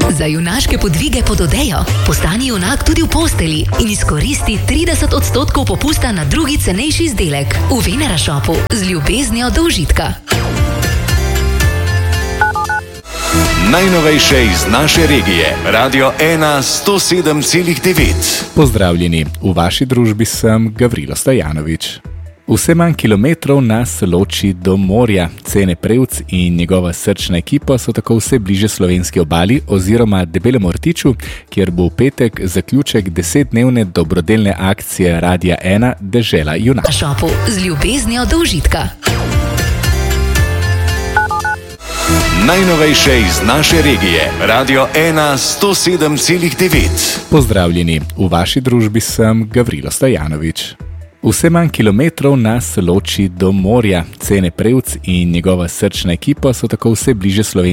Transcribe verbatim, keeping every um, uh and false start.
Za junaške podvige pod odejo postani junak tudi v posteli in izkoristi trideset odstotkov popusta na drugi cenejši izdelek v Venera Shopu z ljubeznijo do užitka. Najnovejše iz naše regije. Radio ena sto sedem celih devet. Pozdravljeni, v vaši družbi sem Gavrilo Stojanovič. Vse manj kilometrov nas loči do morja. Cene Prevc in njegova srčna ekipa so tako vse bliže slovenski obali oziroma Debelemu rtiču, kjer bo v petek zaključek desetdnevne dobrodelne akcije Radia ena Dežela junakov. Na šopu z ljubeznijo do užitka. Najnovejše iz naše regije. Radio ena sto sedem celih devet. Pozdravljeni, v vaši družbi sem Gavrilo Stojanovič. Vse manj kilometrov nas loči do morja. Cene Prevc in njegova srčna ekipa so tako vse bliže slovenski